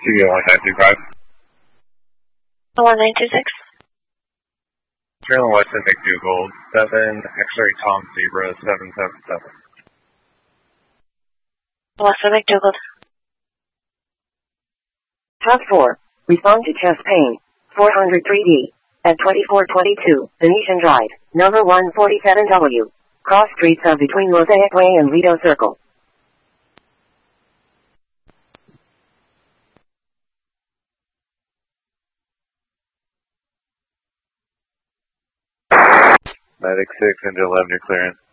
Studio 1925. 1926. Maryland Weston McDougald, 7, X-ray Tom Zebra, 777. Weston McDougald. Task 4. Respond to chest pain. 403D. At 2422, Venetian Drive, number 147W. Cross streets of between Mosaic Way and Lido Circle. Medic 6, engine 11, you're clearing.